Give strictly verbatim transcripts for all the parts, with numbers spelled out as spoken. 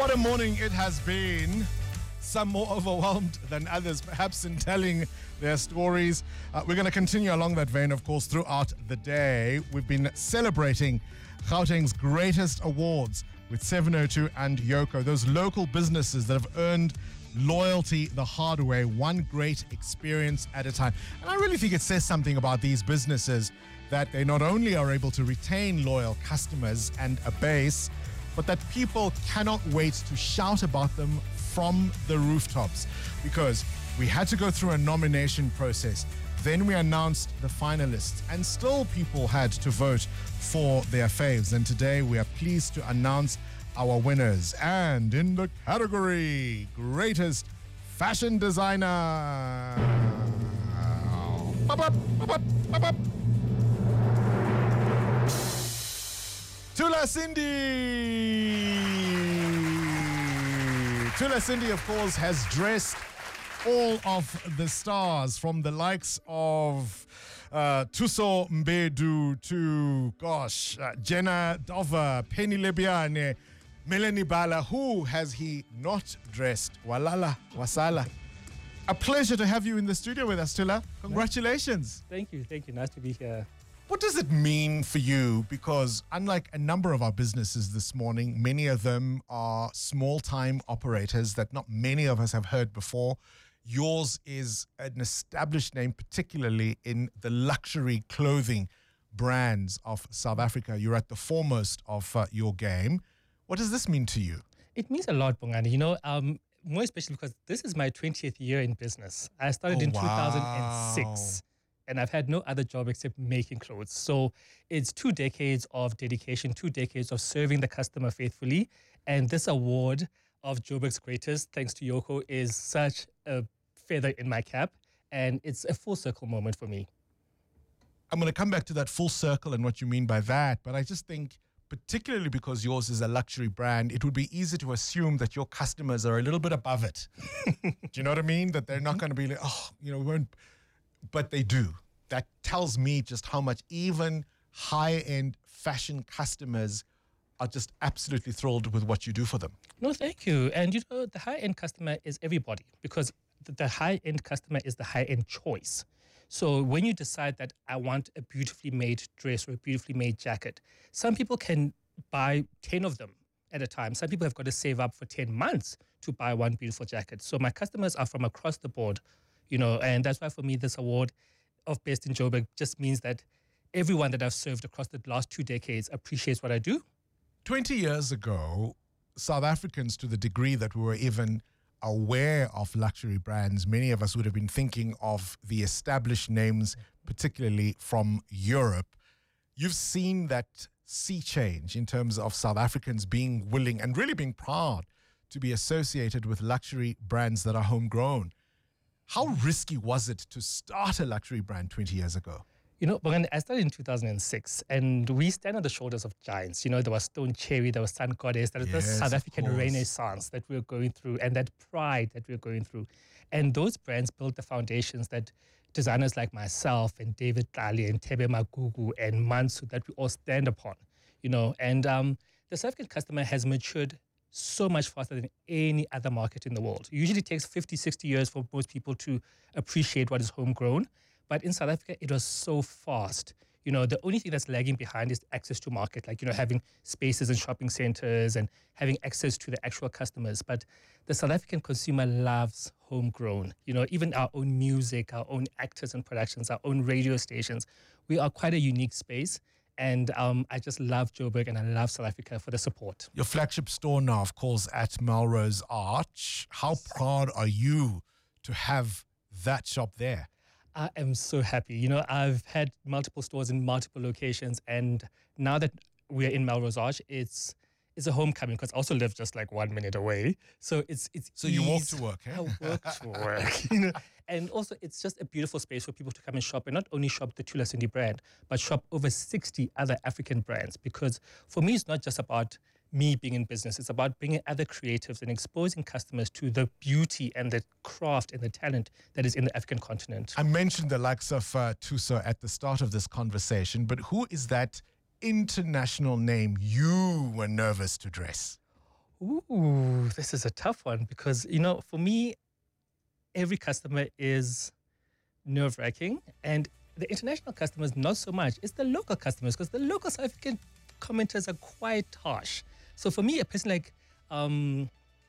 What a morning it has been. Some more overwhelmed than others, perhaps in telling their stories. Uh, we're going to continue along that vein, of course, throughout the day. We've been celebrating Gauteng's greatest awards with seven oh two and Yoco, those local businesses that have earned loyalty the hard way, one great experience at a time. And I really think it says something about these businesses that they not only are able to retain loyal customers and a base, but that people cannot wait to shout about them from the rooftops, because we had to go through a nomination process. Then we announced the finalists, and still people had to vote for their faves. And today we are pleased to announce our winners. And in the category Greatest Fashion Designer, Bop, bop, bop, bop, bop. Tula Cindy. Tula Cindy, of course, has dressed all of the stars, from the likes of uh, Thuso Mbedu to, gosh, uh, Jenna Dover, Penny Lebiane, Melanie Bala. Who has he not dressed? Walala, wasala. A pleasure to have you in the studio with us, Tula. Congratulations. Thank you. Thank you. Nice to be here. What does it mean for you? Because unlike a number of our businesses this morning, many of them are small-time operators that not many of us have heard before. Yours is an established name, particularly in the luxury clothing brands of South Africa. You're at the foremost of uh, your game. What does this mean to you? It means a lot, Bongani. You know, um, more especially because this is my twentieth year in business. I started Oh, in wow. two thousand six. And I've had no other job except making clothes. So it's two decades of dedication, two decades of serving the customer faithfully. And this award of Joburg's Greatest, thanks to Yoco, is such a feather in my cap. And it's a full circle moment for me. I'm going to come back to that full circle and what you mean by that. But I just think, particularly because yours is a luxury brand, it would be easy to assume that your customers are a little bit above it. Do you know what I mean? That they're not going to be like, oh, you know, we won't. But they do. That tells me just how much even high-end fashion customers are just absolutely thrilled with what you do for them. No, thank you. And, you know, the high-end customer is everybody, because the, the high-end customer is the high-end choice. So when you decide that I want a beautifully made dress or a beautifully made jacket, some people can buy ten of them at a time. Some people have got to save up for ten months to buy one beautiful jacket. So my customers are from across the board. You know, and that's why for me, this award of Best in Joburg just means that everyone that I've served across the last two decades appreciates what I do. twenty years ago, South Africans, to the degree that we were even aware of luxury brands, many of us would have been thinking of the established names, particularly from Europe. You've seen that sea change in terms of South Africans being willing and really being proud to be associated with luxury brands that are homegrown. How risky was it to start a luxury brand twenty years ago? You know, Bongani, I started in two thousand six, and we stand on the shoulders of giants. You know, there was Stone Cherry, there was Sun Goddess, there was Yes, the South of African course. renaissance that we we're going through, and that pride that we we're going through. And those brands built the foundations that designers like myself and David Tlali and Tebe Magugu and Mansu, that we all stand upon. You know, and um, the South African customer has matured so much faster than any other market in the world. It usually takes fifty, sixty years for most people to appreciate what is homegrown. But in South Africa, it was so fast. You know, the only thing that's lagging behind is access to market, like, you know, having spaces in shopping centers and having access to the actual customers. But the South African consumer loves homegrown. You know, even our own music, our own actors and productions, our own radio stations. We are quite a unique space. And um, I just love Joburg and I love South Africa for the support. Your flagship store now, of course, at Melrose Arch. How proud are you to have that shop there? I am so happy. You know, I've had multiple stores in multiple locations, and now that we're in Melrose Arch, it's it's a homecoming because I also live just like one minute away. So it's it's So you walk ease. to work, eh? I walk to work. You know, and also it's just a beautiful space for people to come and shop, and not only shop the Tula Cindy brand, but shop over sixty other African brands. Because for me, it's not just about me being in business. It's about bringing other creatives and exposing customers to the beauty and the craft and the talent that is in the African continent. I mentioned the likes of uh, Thuso at the start of this conversation, but who is that international name you were nervous to dress? Ooh, this is a tough one because, you know, for me, every customer is nerve-wracking, and the international customers not so much. It's the local customers, because the local South African commenters are quite harsh. So for me, a person like um,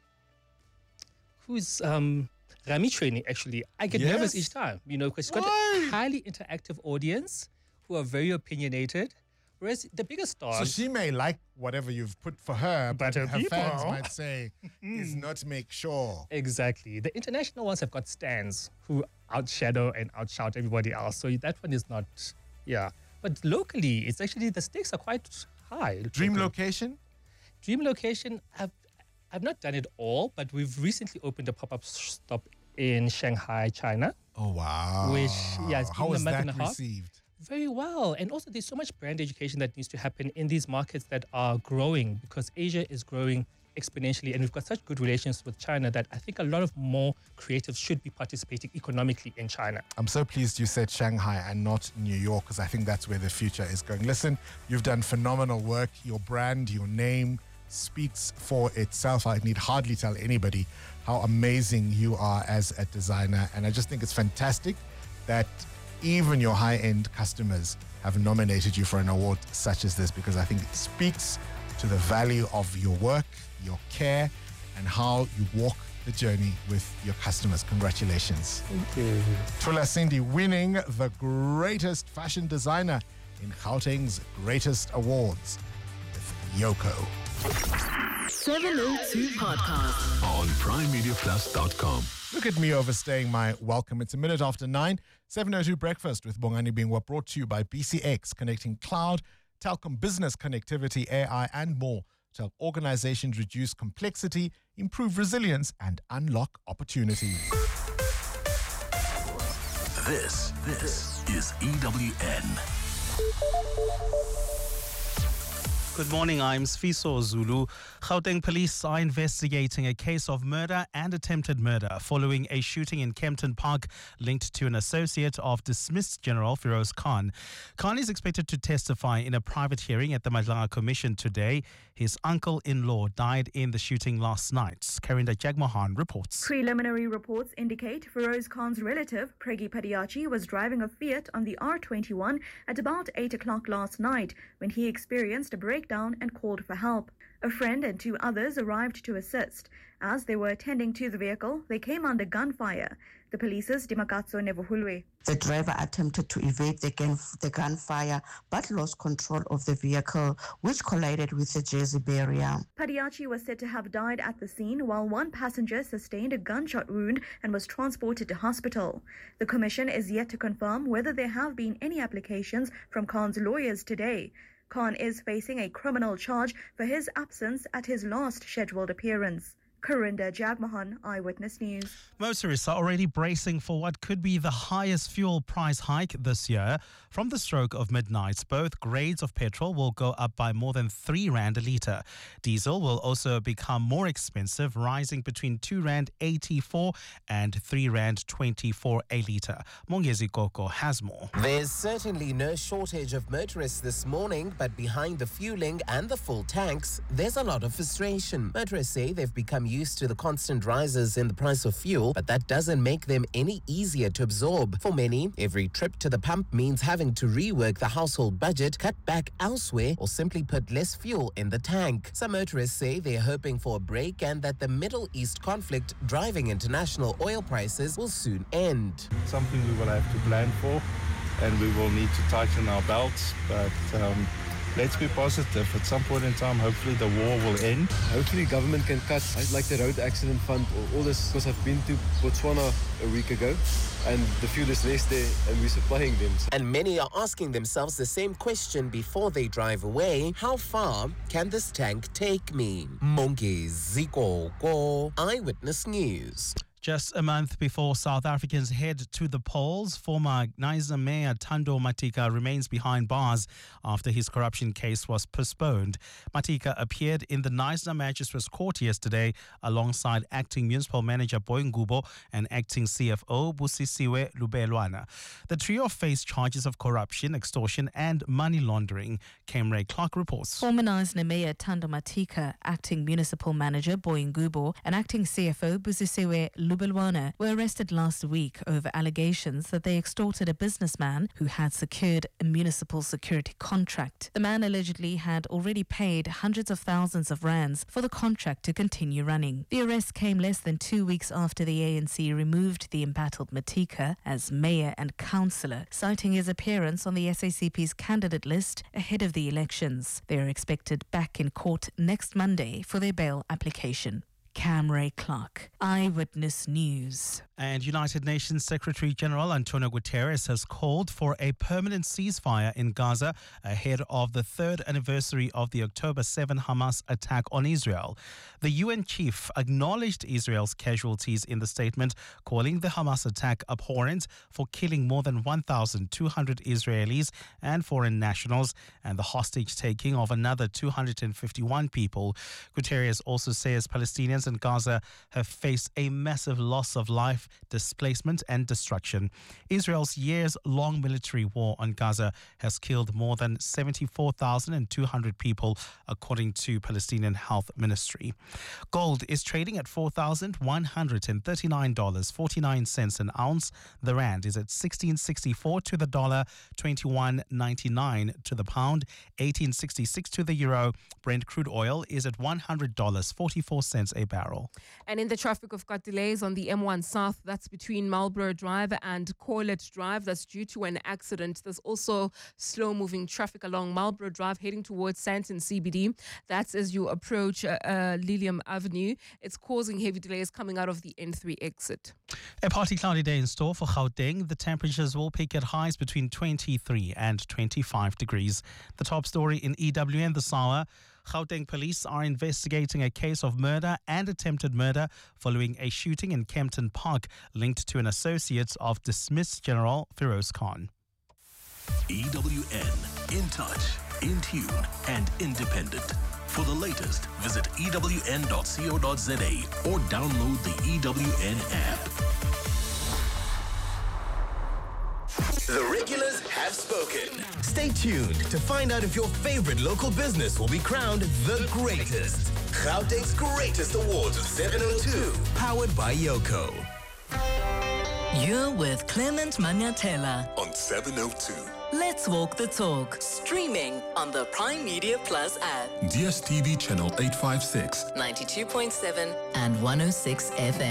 who's um, Rami Training, actually, I get Yes. nervous each time, you know, because she's got Why? a highly interactive audience who are very opinionated. Whereas the bigger stars, So she may like whatever you've put for her, but, But her her fans people- might say, is not make sure. exactly. The international ones have got stands who outshadow and outshout everybody else. So that one is not, yeah. But locally, it's actually, the stakes are quite high. Dream locally. location? Dream location, I've, I've not done it all, but we've recently opened a pop-up stop in Shanghai, China. Oh, wow. Which, yeah, it's How been a was month that and a half. received? Very well. And also there's so much brand education that needs to happen in these markets that are growing, because Asia is growing exponentially, and we've got such good relations with China that I think a lot of more creatives should be participating economically in China. I'm so pleased you said Shanghai and not New York, because I think that's where the future is going. Listen, you've done phenomenal work. Your brand, your name speaks for itself. I need hardly tell anybody how amazing you are as a designer. And I just think it's fantastic that even your high-end customers have nominated you for an award such as this, because I think it speaks to the value of your work, your care, and how you walk the journey with your customers. Congratulations. Thank you. Tula Cindy winning the greatest fashion designer in Gauteng's greatest awards with Yoko. seven oh two Podcast. On prime media plus dot com. Look at me overstaying my welcome. It's a minute after nine. seven oh two Breakfast with Bongani Bingwa, brought to you by B C X, connecting cloud, telecom, business connectivity, A I, and more to help organizations reduce complexity, improve resilience, and unlock opportunities. This, this is E W N. Good morning, I'm Sfiso Zulu. Gauteng police are investigating a case of murder and attempted murder following a shooting in Kempton Park linked to an associate of dismissed General Feroz Khan. Khan is expected to testify in a private hearing at the Madlanga Commission today. His uncle-in-law died in the shooting last night. Karinda Jagmohan reports. Preliminary reports indicate Feroz Khan's relative, Pregi Padiachi, was driving a Fiat on the R twenty-one at about eight o'clock last night when he experienced a breakdown and called for help. A friend and two others arrived to assist. As they were attending to the vehicle, they came under gunfire. The police's Dimakatso Nevuhulwe. The driver attempted to evade the, gun, the gunfire but lost control of the vehicle, which collided with the Jersey barrier. Padiachi was said to have died at the scene, while one passenger sustained a gunshot wound and was transported to hospital. The commission is yet to confirm whether there have been any applications from Khan's lawyers today. Khan is facing a criminal charge for his absence at his last scheduled appearance. Karinda Jagmohan, Eyewitness News. Motorists are already bracing for what could be the highest fuel price hike this year. From the stroke of midnight, both grades of petrol will go up by more than three rand a litre. Diesel will also become more expensive, rising between two rand eighty-four and three rand twenty-four a litre. Mongezi Koko has more. There's certainly no shortage of motorists this morning, but behind the fueling and the full tanks, there's a lot of frustration. Motorists say they've become used to the constant rises in the price of fuel, but that doesn't make them any easier to absorb. For many, every trip to the pump means having to rework the household budget, cut back elsewhere, or simply put less fuel in the tank. Some motorists say they're hoping for a break and that the Middle East conflict driving international oil prices will soon end. Something we will have to plan for, and we will need to tighten our belts, but um, let's be positive. At some point in time, hopefully the war will end. Hopefully government can cut, like the road accident fund or all this, because I've been to Botswana a week ago and the fuel is less there and we're supplying them. And many are asking themselves the same question before they drive away. How far can this tank take me? Mongi Zikoko, Eyewitness News. Just a month before South Africans head to the polls, former Knysna Mayor Thando Matika remains behind bars after his corruption case was postponed. Matika appeared in the Knysna Magistrates Court yesterday alongside acting municipal manager Boy Ngubo and acting C F O Busisiwe Lubelwana. The trio faced charges of corruption, extortion and money laundering. Camray Clark reports. Former Knysna Mayor Thando Matika, acting municipal manager Boy Ngubo and acting C F O Busisiwe Lubelwana were arrested last week over allegations that they extorted a businessman who had secured a municipal security contract. The man allegedly had already paid hundreds of thousands of rands for the contract to continue running. The arrest came less than two weeks after the A N C removed the embattled Matika as mayor and councillor, citing his appearance on the S A C P's candidate list ahead of the elections. They are expected back in court next Monday for their bail application. Camray Clark, Eyewitness News. And United Nations Secretary General Antonio Guterres has called for a permanent ceasefire in Gaza ahead of the third anniversary of the October seventh Hamas attack on Israel. The U N chief acknowledged Israel's casualties in the statement, calling the Hamas attack abhorrent for killing more than one thousand two hundred Israelis and foreign nationals and the hostage-taking of another two hundred fifty-one people. Guterres also says Palestinians in Gaza have faced a massive loss of life, displacement and destruction. Israel's years-long military war on Gaza has killed more than seventy-four thousand two hundred people, according to Palestinian Health Ministry. Gold is trading at four thousand one hundred thirty-nine dollars and forty-nine cents an ounce. The rand is at sixteen sixty-four to the dollar, twenty-one ninety-nine to the pound, eighteen sixty-six to the euro. Brent crude oil is at one hundred dollars and forty-four cents a barrel. And in the traffic, we've got delays on the M one South. That's between Marlborough Drive and Corlett Drive. That's due to an accident. There's also slow-moving traffic along Marlborough Drive heading towards Sandton C B D. That's as you approach uh, uh, Lilium Avenue. It's causing heavy delays coming out of the N three exit. A partly cloudy day in store for Gauteng. The temperatures will peak at highs between twenty-three and twenty-five degrees. The top story in E W N this hour. Gauteng police are investigating a case of murder and attempted murder following a shooting in Kempton Park linked to an associate of dismissed General Feroz Khan. E W N, in touch, in tune and independent. For the latest, visit E W N dot co dot za or download the E W N app. The regulars have spoken. Stay tuned to find out if your favorite local business will be crowned the greatest. Gauteng's Greatest Awards of seven oh two, powered by Yoko. You're with Clement Manyatela On seven oh two. Let's walk the talk. Streaming on the Prime Media Plus app. D S T V channel eight five six. ninety-two point seven and one oh six F M.